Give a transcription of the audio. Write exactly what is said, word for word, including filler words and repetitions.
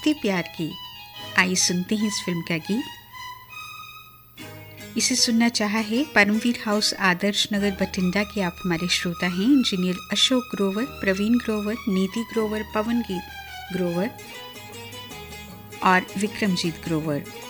रिश्ते प्यार की। आइए सुनते हैं इस फिल्म का गीत। इसे सुनना चाहा है परमवीर हाउस आदर्श नगर बठिंडा के आप हमारे श्रोता हैं। इंजीनियर अशोक ग्रोवर, प्रवीण ग्रोवर, नीति ग्रोवर, पवन ग्रोवर और विक्रमजीत ग्रोवर।